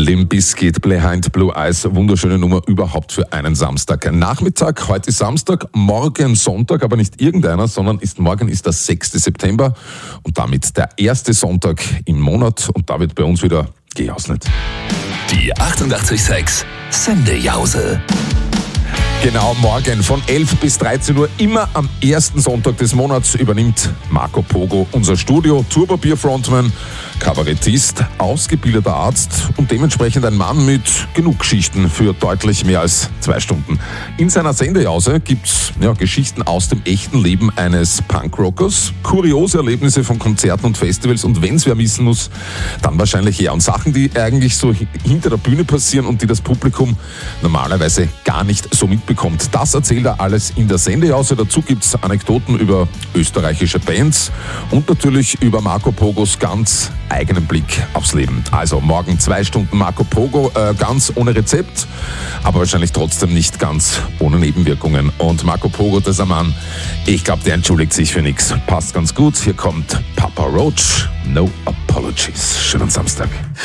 Limp Bizkit, Behind Blue Eyes, wunderschöne Nummer überhaupt für einen Samstagnachmittag. Heute ist Samstag, morgen Sonntag, aber nicht irgendeiner, sondern morgen ist der 6. September und damit der erste Sonntag im Monat und da wird bei uns wieder gejausnet. Die 88,6 Sendejause. Genau, morgen von 11 bis 13 Uhr, immer am ersten Sonntag des Monats, übernimmt Marco Pogo unser Studio. Turbo-Bier-Frontman, Kabarettist, ausgebildeter Arzt und dementsprechend ein Mann mit genug Geschichten für deutlich mehr als 2 Stunden. In seiner Sendejause gibt's Geschichten aus dem echten Leben eines Punkrockers, kuriose Erlebnisse von Konzerten und Festivals und wenn's wer wissen muss, dann wahrscheinlich und Sachen, die eigentlich so hinter der Bühne passieren und die das Publikum normalerweise gar nicht so mitbekommt. Das erzählt er alles in der Sendejause. Dazu gibt's Anekdoten über österreichische Bands und natürlich über Marco Pogos ganz eigenen Blick aufs Leben. Also morgen 2 Stunden Marco Pogo, ganz ohne Rezept, aber wahrscheinlich trotzdem nicht ganz ohne Nebenwirkungen. Und Marco Pogo, das ist ein Mann, ich glaube, der entschuldigt sich für nichts. Passt ganz gut. Hier kommt Papa Roach, No Apologies. Schönen Samstag.